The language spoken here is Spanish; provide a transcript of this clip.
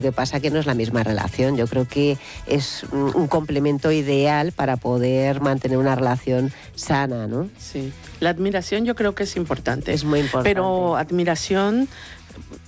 Lo que pasa que no es la misma relación. Yo creo que es un complemento ideal para poder mantener una relación sana, ¿no? Sí. La admiración yo creo que es importante. Es muy importante. Pero admiración